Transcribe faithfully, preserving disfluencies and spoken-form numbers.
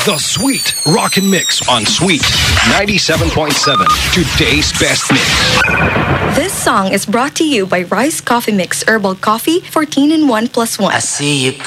The Sweet Rockin' Mix on Sweet ninety-seven point seven. Today's best mix. This song is brought to you by Rice Coffee Mix Herbal Coffee fourteen in one plus one. I see you